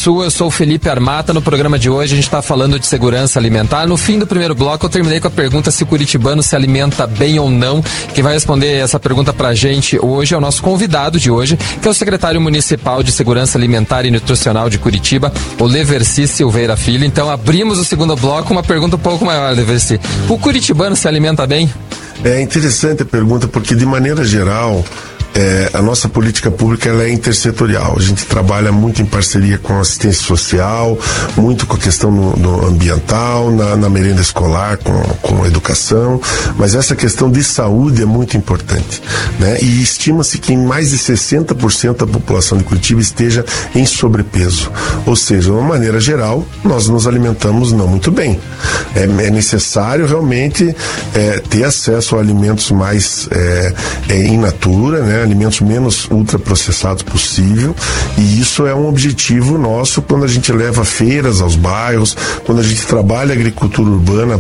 Sul. Eu sou o Felipe Armata. No programa de hoje a gente está falando de segurança alimentar. No fim do primeiro bloco eu terminei com a pergunta se o curitibano se alimenta bem ou não. Quem vai responder essa pergunta pra gente hoje é o nosso convidado de hoje, que é o secretário municipal de Segurança Alimentar e Nutricional de Curitiba, o Leverci Silveira Filho. Então abrimos o segundo bloco com uma pergunta um pouco maior, Leverci. O curitibano se alimenta bem? É interessante a pergunta porque, de maneira geral, a nossa política pública ela é intersetorial. A gente trabalha muito em parceria com a assistência social, muito com a questão no ambiental, na merenda escolar, com a educação, mas essa questão de saúde é muito importante, né? E estima-se que mais de 60% da população de Curitiba esteja em sobrepeso. Ou seja, de uma maneira geral, nós nos alimentamos não muito bem. É necessário realmente ter acesso a alimentos mais in natura, né? Alimentos menos ultraprocessados possível, e isso é um objetivo nosso quando a gente leva feiras aos bairros, quando a gente trabalha agricultura urbana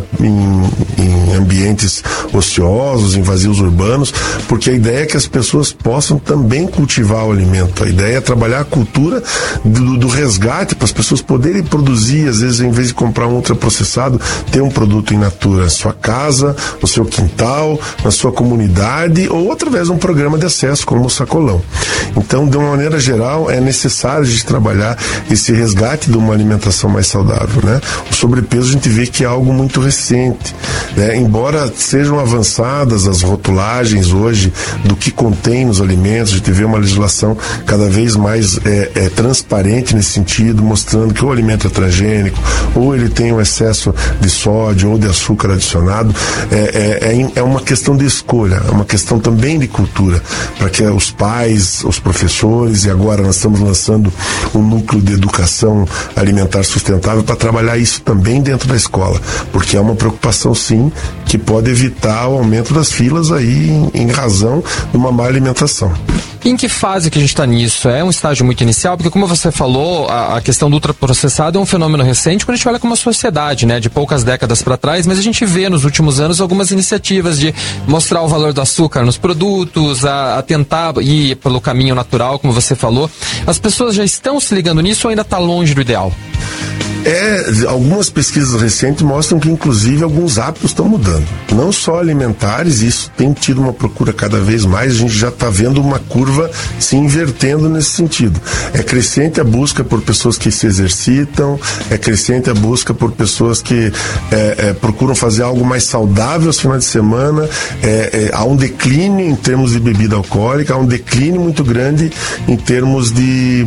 em ambientes ociosos, em vazios urbanos, porque a ideia é que as pessoas possam também cultivar o alimento. A ideia é trabalhar a cultura do resgate para as pessoas poderem produzir, às vezes, em vez de comprar um ultraprocessado, ter um produto in natura na sua casa, no seu quintal, na sua comunidade, ou através de um programa de acesso como o Sacolão. Então, de uma maneira geral, é necessário a gente trabalhar esse resgate de uma alimentação mais saudável, né? O sobrepeso a gente vê que é algo muito recente, né? Embora sejam avançadas as rotulagens hoje do que contém nos alimentos, a gente vê uma legislação cada vez mais transparente nesse sentido, mostrando que o alimento é transgênico, ou ele tem um excesso de sódio ou de açúcar adicionado. É uma questão de escolha, é uma questão também de cultura, para que os pais, os professores, e agora nós estamos lançando um núcleo de educação alimentar sustentável para trabalhar isso também dentro da escola, porque é uma preocupação sim que pode evitar o aumento das filas aí em razão de uma má alimentação. Em que fase que a gente está nisso? É um estágio muito inicial? Porque, como você falou, a questão do ultraprocessado é um fenômeno recente quando a gente olha como uma sociedade, né? De poucas décadas para trás, mas a gente vê nos últimos anos algumas iniciativas de mostrar o valor do açúcar nos produtos, a tentar ir pelo caminho natural, como você falou. As pessoas já estão se ligando nisso ou ainda está longe do ideal? Algumas pesquisas recentes mostram que, inclusive, alguns hábitos estão mudando. Não só alimentares, isso tem tido uma procura cada vez mais, a gente já está vendo uma curva se invertendo nesse sentido. É crescente a busca por pessoas que se exercitam, é crescente a busca por pessoas que procuram fazer algo mais saudável aos finais de semana. Há um declínio em termos de bebida alcoólica, há um declínio muito grande em termos de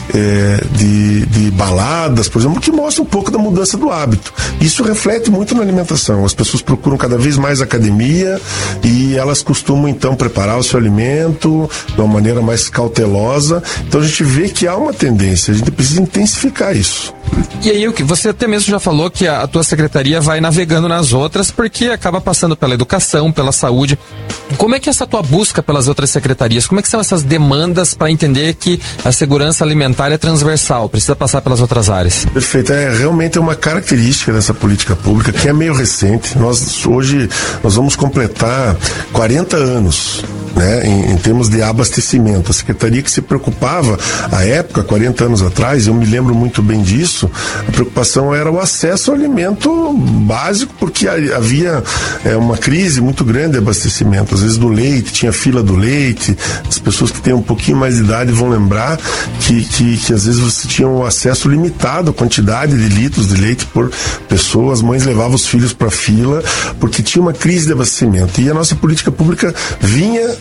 baladas, por exemplo, que mostra um pouco da mudança do hábito. Isso reflete muito na alimentação. As pessoas procuram cada vez mais academia e elas costumam então preparar o seu alimento de uma maneira mais cautelosa. Então a gente vê que há uma tendência, a gente precisa intensificar isso. E aí, você até mesmo já falou que a tua secretaria vai navegando nas outras, porque acaba passando pela educação, pela saúde. Como é que é essa tua busca pelas outras secretarias? Como é que são essas demandas para entender que a segurança alimentar é transversal, precisa passar pelas outras áreas? Perfeito, realmente é uma característica dessa política pública que é meio recente. Hoje nós vamos completar 40 anos, né, em termos de abastecimento. A secretaria que se preocupava à época, 40 anos atrás, eu me lembro muito bem disso, a preocupação era o acesso ao alimento básico, porque havia uma crise muito grande de abastecimento. Às vezes do leite, tinha fila do leite. As pessoas que têm um pouquinho mais de idade vão lembrar que às vezes você tinha um acesso limitado à quantidade de litros de leite por pessoa. As mães levavam os filhos para fila porque tinha uma crise de abastecimento. E a nossa política pública vinha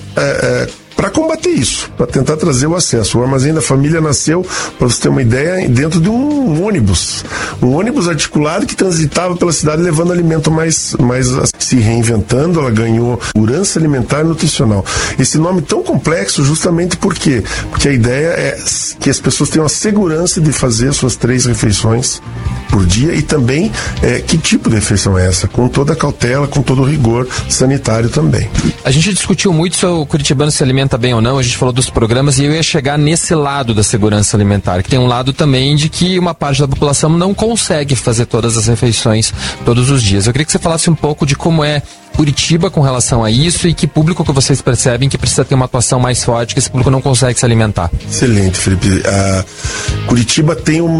para combater isso, para tentar trazer o acesso. O Armazém da Família nasceu, para você ter uma ideia, dentro de um ônibus articulado que transitava pela cidade levando alimento mais se reinventando. Ela ganhou segurança alimentar e nutricional. Esse nome tão complexo justamente por quê? Porque a ideia é que as pessoas tenham a segurança de fazer suas 3 refeições por dia e também que tipo de refeição é essa, com toda a cautela, com todo o rigor sanitário também. A gente discutiu muito se o curitibano se alimenta bem ou não, a gente falou dos programas e eu ia chegar nesse lado da segurança alimentar, que tem um lado também de que uma parte da população não consegue fazer todas as refeições todos os dias. Eu queria que você falasse um pouco de como é Curitiba com relação a isso e que público que vocês percebem que precisa ter uma atuação mais forte, que esse público não consegue se alimentar. Excelente, Felipe. Curitiba tem